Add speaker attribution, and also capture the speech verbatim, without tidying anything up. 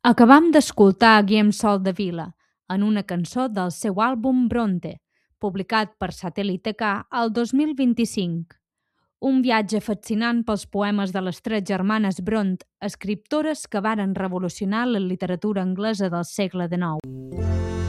Speaker 1: Acabam d'escoltar Guillem Soldevila en una cançó del seu àlbum Bronte, publicat per Satellite K el dos mil vint-i-cinc. Un viatge fascinant pels poemes de les tres germanes Bront, escriptores que varen revolucionar la literatura anglesa del segle dinou.